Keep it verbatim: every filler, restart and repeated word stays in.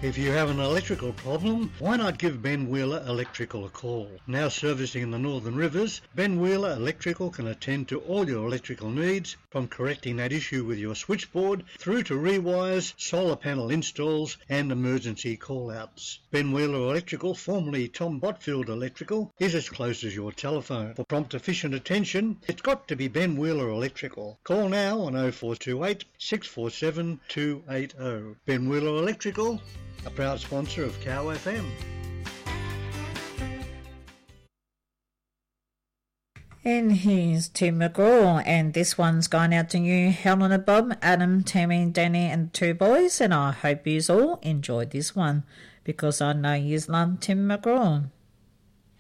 If you have an electrical problem, why not give Ben Wheeler Electrical a call? Now servicing in the Northern Rivers, Ben Wheeler Electrical can attend to all your electrical needs, from correcting that issue with your switchboard through to rewires, solar panel installs and emergency call-outs. Ben Wheeler Electrical, formerly Tom Botfield Electrical, is as close as your telephone. For prompt efficient attention, it's got to be Ben Wheeler Electrical. Call now on oh four two eight, six four seven, two eight oh. Ben Wheeler Electrical, a proud sponsor of Cow F M. And here's Tim McGraw, and this one's going out to you, Helena, Bob, Adam, Tammy, Danny and the two boys, and I hope you all enjoyed this one, because I know you love Tim McGraw.